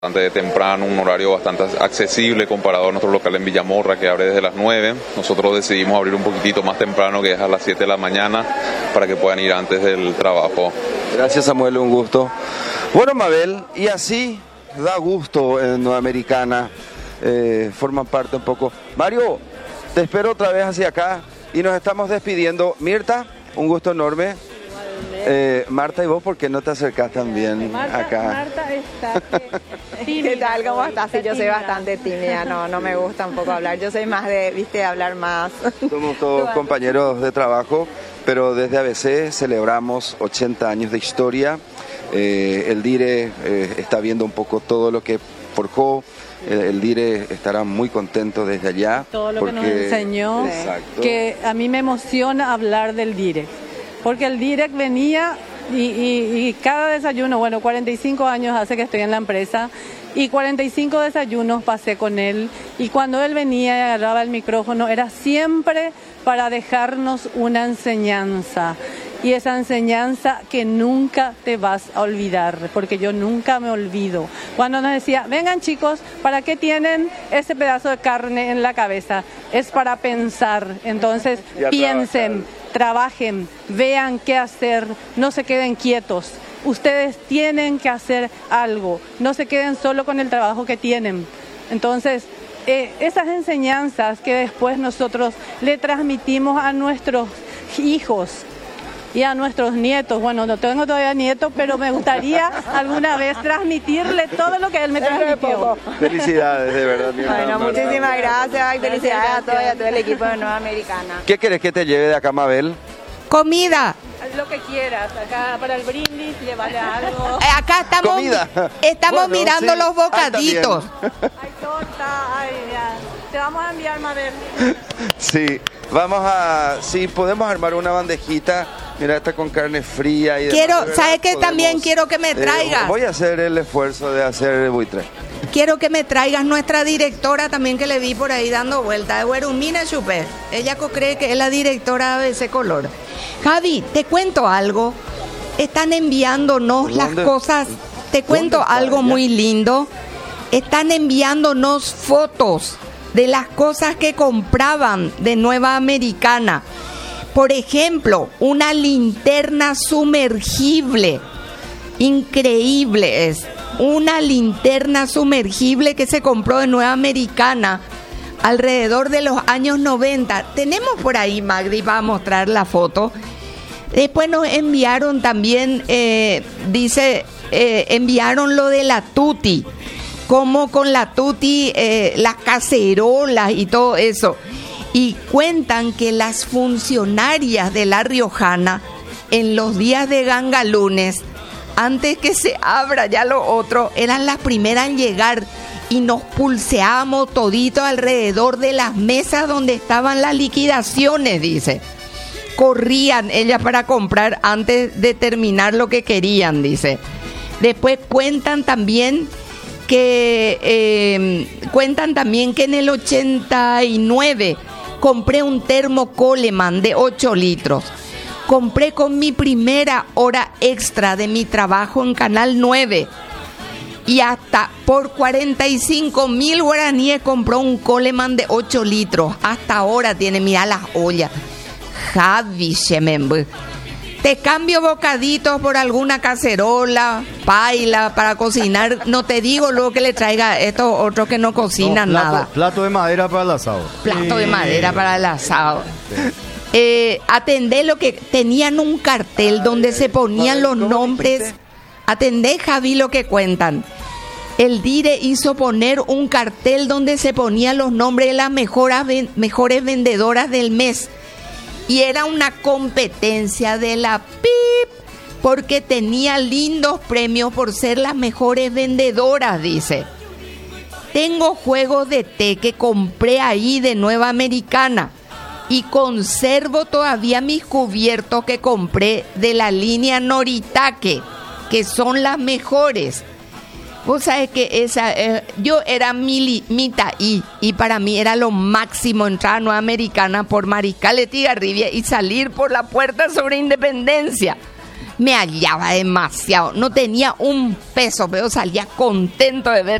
Bastante temprano, un horario bastante accesible comparado a nuestro local en Villamorra que abre desde las 9. Nosotros decidimos abrir un poquitito más temprano, que es a las 7 de la mañana, para que puedan ir antes del trabajo. Gracias, Samuel, un gusto. Bueno, Mabel, y así da gusto en Nueva Americana, forman parte un poco. Mario, te espero otra vez hacia acá y nos estamos despidiendo. Mirta, un gusto enorme. Marta, ¿y vos por qué no te acercás también acá? Marta está ¿Qué tal? ¿Cómo estás? Sí, yo soy bastante tímida, no me gusta un poco hablar. Yo soy más de hablar más. Somos todos compañeros de trabajo, pero desde ABC celebramos 80 años de historia. El DIRE está viendo un poco todo lo que forjó. El DIRE estará muy contento desde allá. Todo lo que nos enseñó, que a mí me emociona hablar del DIRE. Porque el DIREC venía y cada desayuno, 45 años hace que estoy en la empresa, y 45 desayunos pasé con él, y cuando él venía y agarraba el micrófono era siempre para dejarnos una enseñanza, y esa enseñanza que nunca te vas a olvidar, porque yo nunca me olvido. Cuando nos decía, vengan chicos, ¿para qué tienen ese pedazo de carne en la cabeza? Es para pensar, entonces piensen. Trabajen, vean qué hacer, no se queden quietos. Ustedes tienen que hacer algo, no se queden solo con el trabajo que tienen. Entonces, esas enseñanzas que después nosotros le transmitimos a nuestros hijos y a nuestros nietos. Bueno, no tengo todavía nietos, pero me gustaría alguna vez transmitirle todo lo que él me transmitió. Felicidades, de verdad. Bueno, muchísimas gracias y felicidades a todos y a todo el equipo de Nueva Americana. ¿Qué querés que te lleve de acá, Mabel? Comida. Lo que quieras, acá para el brindis, llevarle algo. Acá estamos Bueno, mirando sí, los bocaditos. Hay torta, te vamos a enviar, Mabel. Sí, sí, podemos armar una bandejita. Mira, esta con carne fría y ¿sabes qué? También quiero que me traigas. Voy a hacer el esfuerzo de hacer buitre. Quiero que me traigas nuestra directora también, que le vi por ahí dando vueltas, de Guerumina Chupé. Ella cree que es la directora de ABC Color. Javi, te cuento algo. Están enviándonos las cosas. Te cuento algo muy lindo. Están enviándonos fotos de las cosas que compraban de Nueva Americana. Por ejemplo, una linterna sumergible. Increíble es. Una linterna sumergible que se compró de Nueva Americana alrededor de los años 90. Tenemos por ahí, Magdi, para mostrar la foto. Después nos enviaron también, enviaron lo de la Tuti. Como con la Tuti, las cacerolas y todo eso. Y cuentan que las funcionarias de La Riojana, en los días de gangalunes, antes que se abra ya lo otro, eran las primeras en llegar y nos pulseábamos todito alrededor de las mesas donde estaban las liquidaciones, dice. Corrían ellas para comprar antes de terminar lo que querían, dice. Después cuentan también que en el 89 compré un termo Coleman de 8 litros. Compré con mi primera hora extra de mi trabajo en Canal 9. Y hasta por 45,000 guaraníes compró un Coleman de 8 litros. Hasta ahora tiene, mira las ollas. Javi Shemembe. Te cambio bocaditos por alguna cacerola, paila para cocinar. No te digo luego que le traiga estos otros que no cocinan nada. Plato de madera para el asado. Plato de madera para el asado. Atendé lo que tenían un cartel donde se ponían los nombres. Atendé, Javi, lo que cuentan. El DIRE hizo poner un cartel donde se ponían los nombres de las mejores vendedoras del mes. Y era una competencia de la PIP, porque tenía lindos premios por ser las mejores vendedoras, dice. Tengo juegos de té que compré ahí de Nueva Americana y conservo todavía mis cubiertos que compré de la línea Noritake, que son las mejores. Vos sabés que yo era mitaí y para mí era lo máximo entrar a Nueva Americana por Mariscal Etigarribia y salir por la puerta sobre Independencia. me hallaba demasiado. No tenía un peso, pero salía contento de ver